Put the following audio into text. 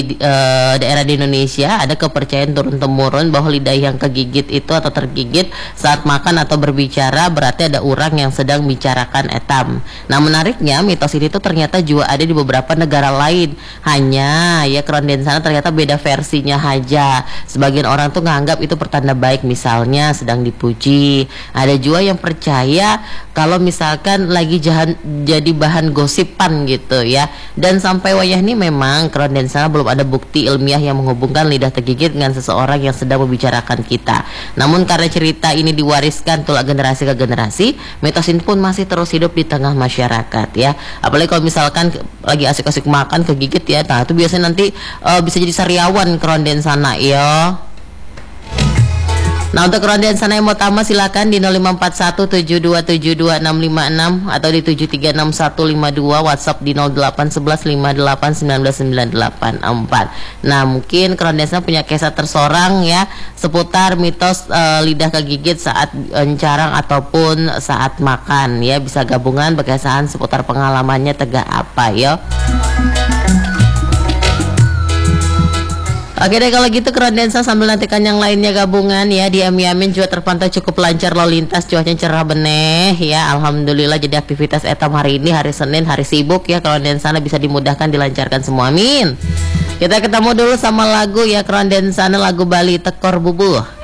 daerah di Indonesia ada kepercayaan turun-temurun bahwa lidah yang kegigit itu atau tergigit saat makan atau berbicara berarti ada orang yang sedang bicarakan etam. Nah menariknya mitos ini tuh ternyata juga ada di beberapa negara lain, hanya ya kerondian sana ternyata beda versinya aja. Sebagian orang tuh nganggap itu pertanda baik, misalnya sedang dipuji. Ada juga yang percaya kalau misalkan lagi jadi bahan gosipan gitu ya. Dan sampai wayah ini memang kerondian sana belum ada bukti ilmiah yang menghubungkan lidah tergigit dengan seseorang yang sedang membicarakan kita. Namun karena cerita ini diwariskan tulak generasi ke generasi, mitos ini pun masih terus hidup di tengah masyarakat ya. Apalagi kalau misalkan lagi asik-asik makan kegigit ya, nah itu biasanya nanti bisa jadi sariawan kerondian sana ya. Nah untuk kerondian sana yang mau tamat silakan di 054172725656 atau di 736152, WhatsApp di 0811581998. Nah mungkin kerondian sana punya kisah tersorang ya seputar mitos lidah kegigit saat encarang ataupun saat makan ya. Bisa gabungan berkesan seputar pengalamannya tegak apa ya. Oke deh kalau gitu kerondian sana sambil nantikan yang lainnya gabungan ya. Di Amiamin juga terpantau cukup lancar lalu lintas, cuacanya cerah beneh ya. Alhamdulillah, jadi aktivitas etam hari ini hari Senin, hari sibuk ya. Kerondian sana bisa dimudahkan, dilancarkan semua, amin. Kita ketemu dulu sama lagu ya kerondian sana, lagu Bali Tekor Bubuh.